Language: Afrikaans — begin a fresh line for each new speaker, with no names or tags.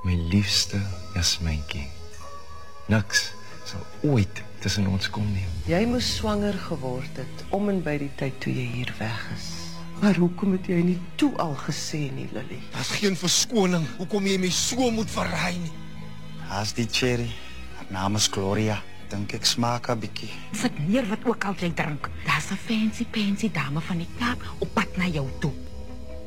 My liefste Jasmyntjie. Niks sal ooit tussen ons kom nie.
Jy moes swanger geword het om en by die tyd toe jy hier weg is. Maar hoekom het jy nie toe al gesê nie, Lily?
Daar's geen verskoning hoekom jy my so moet verraai nie.
Daar's die cherry. Haar naam is Gloria. Dink ek smaak 'n bietjie.
Sit neer wat ook al jy drink. Daar's 'n fancy dame van die Kaap op pad na jou toe.